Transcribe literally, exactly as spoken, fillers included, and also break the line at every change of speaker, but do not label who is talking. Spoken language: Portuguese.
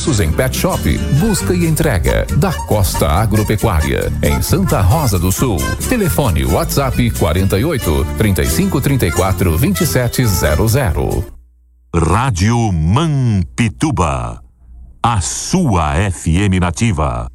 Serviços em Pet Shop, busca e entrega da Costa Agropecuária, em Santa Rosa do Sul. Telefone WhatsApp quarenta e oito, trinta e cinco, trinta e quatro, vinte e sete zero zero.
Rádio Mampituba, a sua F M nativa.